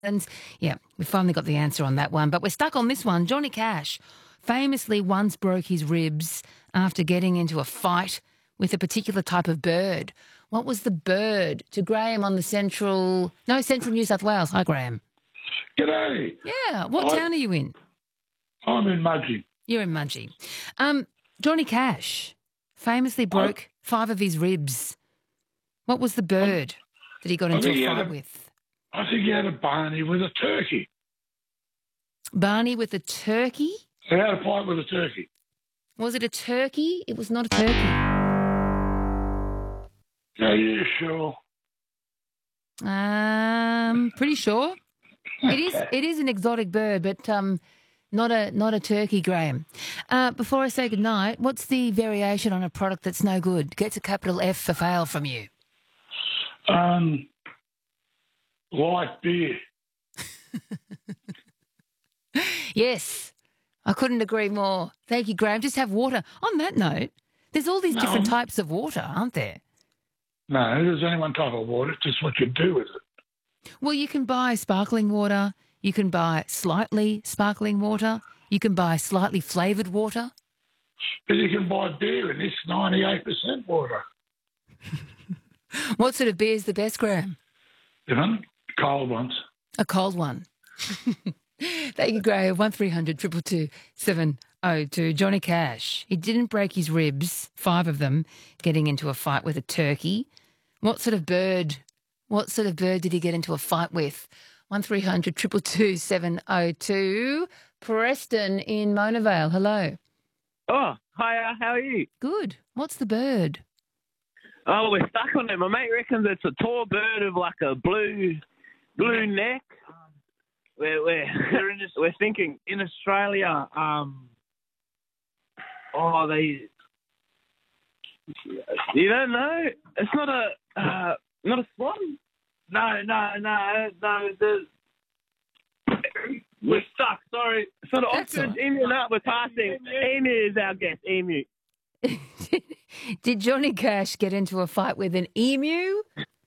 And yeah, we finally got the answer on that one, but we're stuck on this one. Johnny Cash famously once broke his ribs after getting into a fight with a particular type of bird. What was the bird? To Graham on the central New South Wales. Hi, Graham. G'day. Yeah, what town are you in? I'm in Mudgee. You're in Mudgee. Johnny Cash famously broke 5 of his ribs. What was the bird that he got into a fight with? I think he had a Barney with a turkey. Barney with a turkey? He had a fight with a turkey. Was it a turkey? It was not a turkey. Are you sure? Pretty sure. It is an exotic bird, but not a turkey, Graham. Before I say goodnight, what's the variation on a product that's no good? Gets a capital F for fail from you. Light beer. Yes, I couldn't agree more. Thank you, Graham. Just have water. On that note, there's all these different types of water, aren't there? No, there's only one type of water. It's just what you do with it. Well, you can buy sparkling water. You can buy slightly sparkling water. You can buy slightly flavoured water. But you can buy beer and it's 98% water. What sort of beer is the best, Graham? You know, cold ones. A cold one. Thank you, Graham. 1300 222 702. Johnny Cash. He didn't break his ribs, 5 of them, getting into a fight with a turkey. What sort of bird did he get into a fight with? 1300 222 702. Preston in Mona Vale. Hello. Oh, hiya. How are you? Good. What's the bird? Oh, we're stuck on it. My mate reckons it's a tall bird with like a blue neck. We're thinking in Australia. You don't know? It's not a swan. No. We're stuck. Sorry. It's not an ostrich. Emu. No, we're passing. Emu is our guess. Emu. Did Johnny Cash get into a fight with an emu?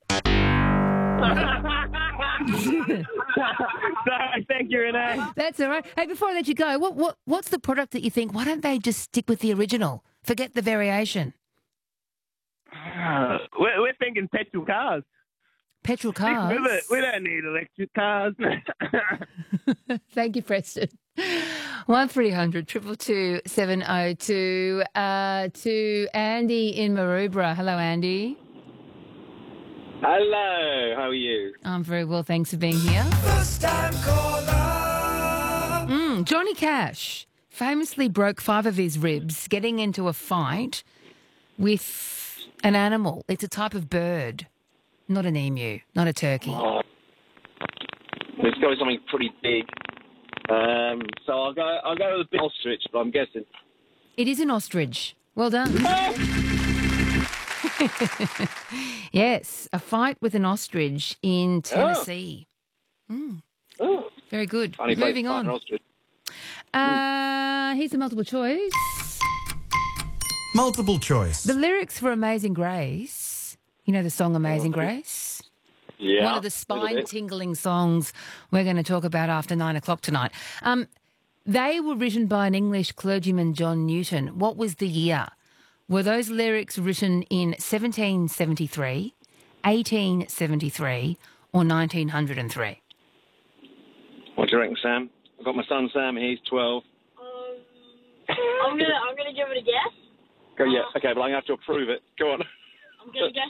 Sorry, thank you, Renee. That's all right. Hey, before I let you go, what's the product that you think, why don't they just stick with the original? Forget the variation. We're thinking petrol cars. Petrol cars? We don't need electric cars. Thank you, Preston. 1300 222 702 to Andy in Maroubra. Hello, Andy. Hello, how are you? I'm very well, thanks for being here. First time caller. Johnny Cash famously broke 5 of his ribs getting into a fight with an animal. It's a type of bird, not an emu, not a turkey. Oh. It's got to be something pretty big. So I'll go with a big ostrich, but I'm guessing. It is an ostrich. Well done. Yes, a fight with an ostrich in Tennessee. Very good. Moving on. Here's a multiple choice. Multiple choice. The lyrics for Amazing Grace, you know the song Amazing Grace? Yeah. One of the spine-tingling songs we're going to talk about after 9 o'clock tonight. They were written by an English clergyman, John Newton. What was the year? Were those lyrics written in 1773, 1873 or 1903? What do you reckon, Sam? I've got my son Sam, he's 12. I'm gonna give it a guess. Go, yeah, okay, but I'm going to have to approve it. Go on. I'm gonna guess